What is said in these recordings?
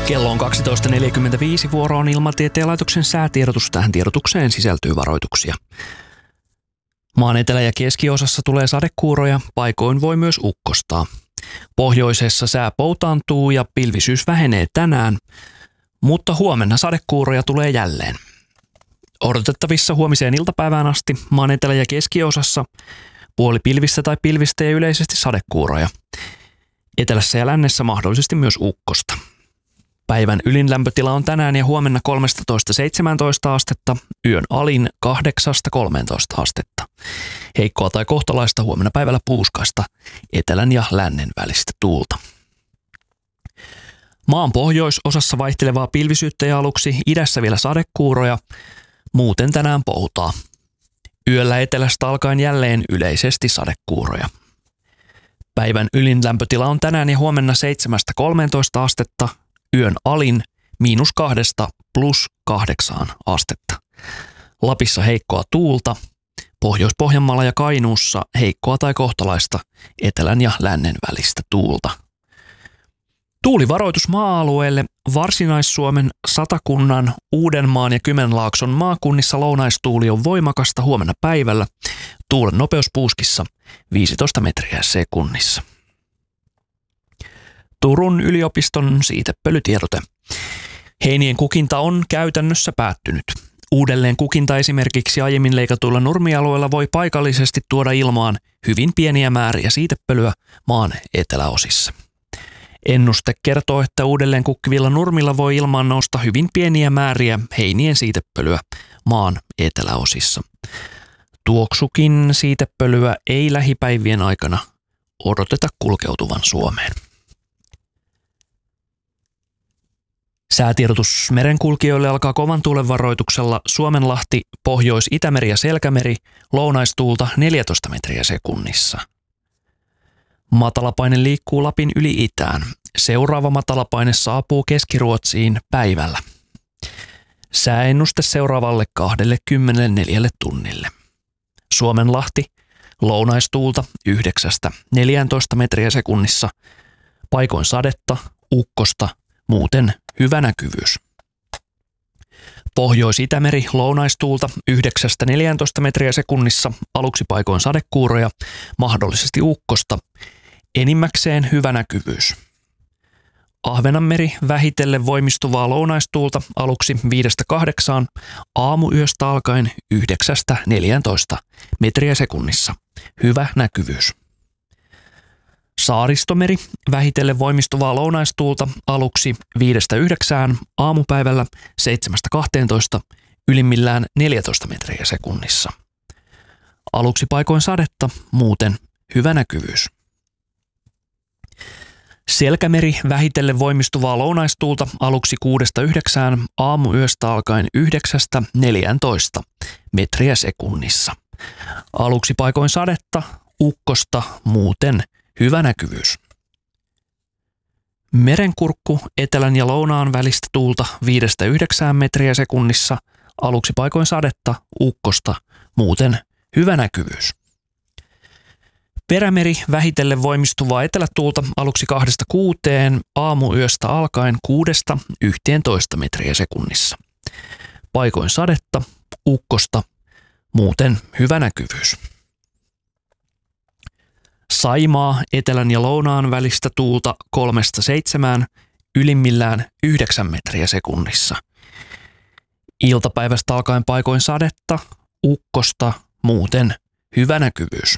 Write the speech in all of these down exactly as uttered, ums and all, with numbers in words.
Kello on kaksitoista neljäkymmentäviisi, vuoro on Ilmatieteen laitoksen säätiedotus. Tähän tiedotukseen sisältyy varoituksia. Maan etelä- ja keskiosassa tulee sadekuuroja, paikoin voi myös ukkostaa. Pohjoisessa sää poutaantuu ja pilvisyys vähenee tänään, mutta huomenna sadekuuroja tulee jälleen. Odotettavissa huomiseen iltapäivään asti maan etelä- ja keskiosassa puoli pilvistä tai pilvistä ja yleisesti sadekuuroja. Etelässä ja lännessä mahdollisesti myös ukkosta. Päivän ylin lämpötila on tänään ja huomenna kolmetoista seitsemäntoista astetta, yön alin kahdeksasta kolmeentoista astetta. Heikkoa tai kohtalaista huomenna päivällä puuskaista, etelän ja lännen välistä tuulta. Maan pohjoisosassa vaihtelevaa pilvisyyttä ja aluksi idässä vielä sadekuuroja, muuten tänään poutaa. Yöllä etelästä alkaen jälleen yleisesti sadekuuroja. Päivän ylin lämpötila on tänään ja huomenna seitsemästä kolmeentoista astetta, yön alin miinus kahdesta plus kahdeksaan astetta. Lapissa heikkoa tuulta, Pohjois-Pohjanmaalla ja Kainuussa heikkoa tai kohtalaista etelän ja lännen välistä tuulta. Tuulivaroitus maa-alueelle Varsinais-Suomen, Satakunnan, Uudenmaan ja Kymenlaakson maakunnissa lounaistuuli on voimakasta huomenna päivällä. Tuulen nopeus puuskissa viisitoista metriä sekunnissa. Turun yliopiston siitepölytiedote. Heinien kukinta on käytännössä päättynyt. Uudelleen kukinta esimerkiksi aiemmin leikatuilla nurmialueilla voi paikallisesti tuoda ilmaan hyvin pieniä määriä siitepölyä maan eteläosissa. Ennuste kertoo, että uudelleen kukkivilla nurmilla voi ilmaan nousta hyvin pieniä määriä heinien siitepölyä maan eteläosissa. Tuoksukin siitepölyä ei lähipäivien aikana odoteta kulkeutuvan Suomeen. Säätiedotus merenkulkijoille alkaa kovan tuulen varoituksella Suomenlahti, Pohjois-Itämeri ja Selkämeri, lounaistuulta neljätoista metriä sekunnissa. Matalapaine liikkuu Lapin yli itään. Seuraava matalapaine saapuu Keski-Ruotsiin päivällä. Sääennuste seuraavalle kaksikymmentäneljä tunnille. Suomenlahti, lounaistuulta yhdeksästä neljääntoista metriä sekunnissa. Paikoin sadetta, ukkosta, muuten hyvä näkyvyys. Pohjois-Itämeri, lounaistuulta yhdeksästä neljääntoista metriä sekunnissa, aluksi paikoin sadekuuroja, mahdollisesti ukkosta, enimmäkseen hyvä näkyvyys. Ahvenanmeri, vähitellen voimistuvaa lounaistuulta, aluksi viidestä kahdeksaan, aamuyöstä alkaen yhdeksästä neljääntoista metriä sekunnissa, hyvä näkyvyys. Saaristomeri, vähitellen voimistuvaa lounaistuulta, aluksi viidestä yhdeksään, aamupäivällä seitsemästä kahteentoista, ylimmillään neljätoista metriä sekunnissa. Aluksi paikoin sadetta, muuten hyvä näkyvyys. Selkämeri, vähitellen voimistuvaa lounaistuulta, aluksi kuudesta yhdeksään, aamuyöstä alkaen yhdeksästä neljääntoista metriä sekunnissa. Aluksi paikoin sadetta, ukkosta, muuten hyvä näkyvyys. Merenkurkku, etelän ja lounaan välistä tuulta viidestä yhdeksään metriä sekunnissa, aluksi paikoin sadetta, ukkosta, muuten hyvä näkyvyys. Perämeri, vähitellen voimistuvaa etelätuulta, aluksi kahdesta kuuteen, aamuyöstä alkaen kuudesta yhteentoista metriä sekunnissa. Paikoin sadetta, ukkosta, muuten hyvä näkyvyys. Saimaa, etelän ja lounaan välistä tuulta kolmesta seitsemään, ylimmillään yhdeksän metriä sekunnissa. Iltapäivästä alkaen paikoin sadetta, ukkosta, muuten hyvä näkyvyys.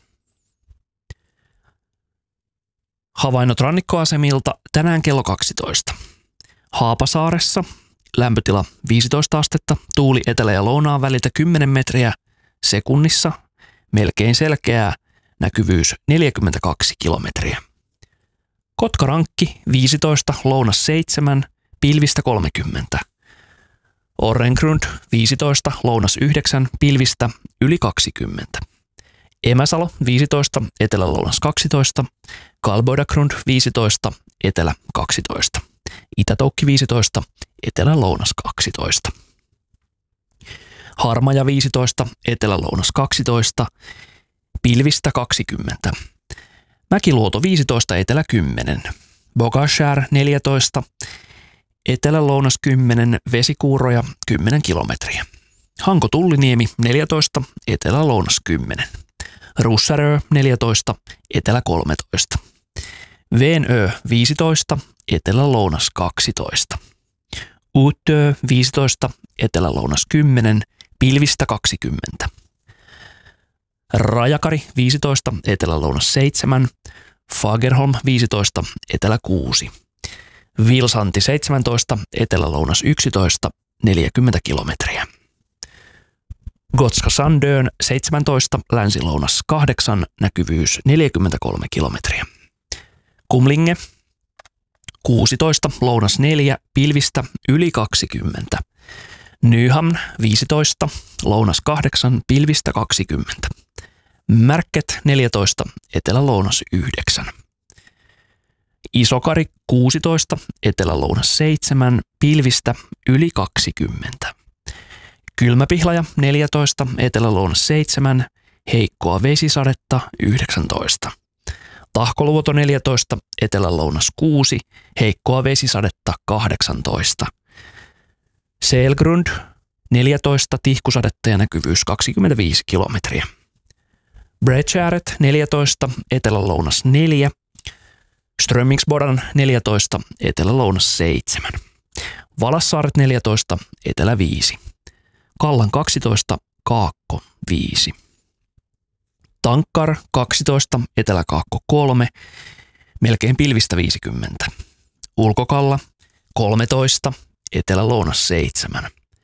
Havainnot rannikkoasemilta tänään kello kaksitoista. Haapasaaressa lämpötila viisitoista astetta, tuuli etelä- ja lounaan väliltä kymmenen metriä sekunnissa, melkein selkeää, näkyvyys neljäkymmentäkaksi kilometriä. Kotkarankki viisitoista, lounas seitsemän, pilvistä kolmekymmentä. Orrengrund viisitoista, lounas yhdeksän, pilvistä yli kaksikymmentä. Emäsalo viisitoista, etelä-lounas kaksitoista. Kalboidagrund viisitoista, etelä kaksitoista. Itätoukki viisitoista, etelä-lounas kaksitoista. Harmaja viisitoista, etelä-lounas kaksitoista. Pilvistä kaksikymmentä. Mäkiluoto viisitoista, etelä kymmenen. Bogashär neljätoista, etelä-lounas kymmenen, vesikuuroja kymmenen kilometriä. Hanko-Tulliniemi neljätoista, etelä-lounas kymmenen. Russarö neljätoista, etelä kolmetoista. Veenö viisitoista, etelä-lounas kaksitoista. Uutö viisitoista, etelä-lounas kymmenen, pilvistä kaksikymmentä. Rajakari viisitoista, etelä-lounas seitsemän. Fagerholm viisitoista, etelä kuusi. Vilsanti seitsemäntoista, etelä-lounas yksitoista, neljäkymmentä kilometriä. Gotska Sandön seitsemäntoista, länsi-lounas kahdeksan, näkyvyys neljäkymmentäkolme kilometriä. Kumlinge kuusitoista, lounas neljä, pilvistä yli kaksikymmentä. Nyhamn viisitoista, lounas kahdeksan, pilvistä kaksikymmentä. Märket neljätoista, etelä-lounas yhdeksän. Isokari kuusitoista, etelä-lounas seitsemän, pilvistä yli kaksikymmentä. Kylmäpihlaja neljätoista, etelä-lounas seitsemän, heikkoa vesisadetta yhdeksäntoista. Tahkoluoto neljätoista, etelä-lounas kuusi, heikkoa vesisadetta kahdeksantoista. Selgrund neljätoista, tihkusadetta ja näkyvyys kaksikymmentäviisi kilometriä. Bredgäret neljätoista, etelä-lounas neljä. Strömmingsbodan neljätoista, etelä-lounas seitsemän. Valassaaret neljätoista, etelä viisi. Kallan kaksitoista, kaakko viisi. Tankkar kaksitoista, etelä-kaakko kolme, melkein pilvistä viisikymmentä. Ulkokalla kolmetoista, etelä-lounas seitsemän.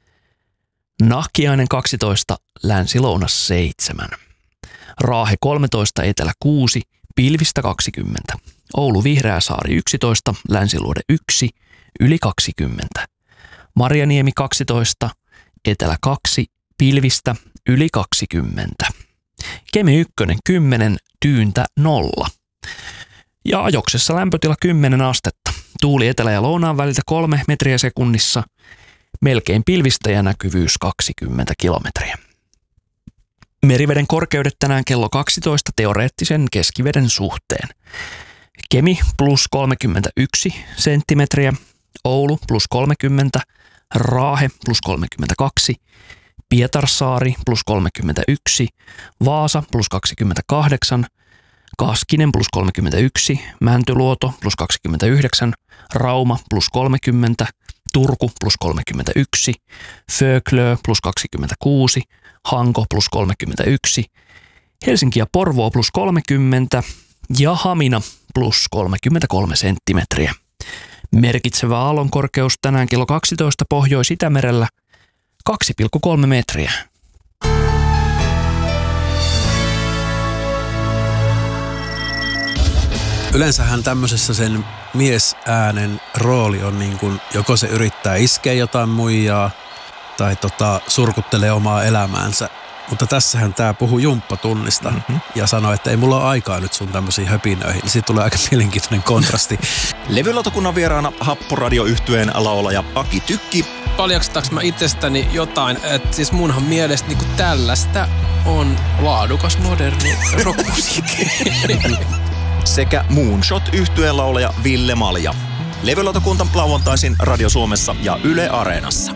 Nahkiainen kaksitoista, länsi-lounas seitsemän. Raahe kolmetoista, etelä kuusi, pilvistä kaksikymmentä. Oulu Vihreäsaari yksitoista, Länsiluode yksi, yli kaksikymmentä. Marjaniemi kaksitoista, etelä kaksi, pilvistä yli kaksikymmentä. Kemi yksi kymmenen, tyyntä nolla. Ja ajoksessa lämpötila kymmenen astetta. Tuuli etelä- ja lounaan väliltä kolme metriä sekunnissa. Melkein pilvistä ja näkyvyys kaksikymmentä kilometriä. Meriveden korkeudet tänään kello kaksitoista teoreettisen keskiveden suhteen. Kemi plus kolmekymmentäyksi senttimetriä, Oulu plus kolmekymmentä, Raahe plus kolmekymmentäkaksi, Pietarsaari plus kolmekymmentäyksi, Vaasa plus kaksikymmentäkahdeksan, Kaskinen plus kolmekymmentäyksi, Mäntyluoto plus kaksikymmentäyhdeksän, Rauma plus kolmekymmentä, Turku plus kolmekymmentäyksi, Föglö plus kaksikymmentäkuusi, Hanko plus kolmekymmentäyksi, Helsinki ja Porvoo plus kolmekymmentä ja Hamina plus kolmekymmentäkolme senttimetriä. Merkitsevä aallonkorkeus tänään kello kaksitoista Pohjois-Itämerellä kaksi pilkku kolme metriä. Yleensähän tämmöisessä sen miesäänen rooli on niin kuin, joko se yrittää iskeä jotain muijaa tai tota, surkuttelee omaa elämäänsä. Mutta tässähän tää puhuu jumppatunnista mm-hmm. ja sanoi, että ei mulla ole aikaa nyt sun tämmöisiin höpinöihin. Niin siitä tulee aika mielenkiintoinen kontrasti. Levylautakunnan vieraana Happoradio-yhtyeen laulaja Aki Tykki. Paljastaks mä itsestäni jotain, että siis munhan mielestä niinku tällaista on laadukas moderni rockmusiikki. Sekä Moonshot-yhtyeen laulaja Ville Malja. Levylautakunta lauantaisin Radio Suomessa ja Yle Areenassa.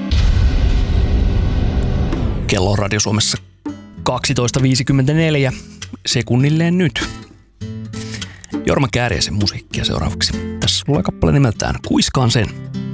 Kello on Radio Suomessa kaksitoista viisikymmentäneljä, sekunnilleen nyt. Jorma Kääriäisen musiikkia seuraavaksi. Tässä tulee kappale nimeltään Kuiskaan sen.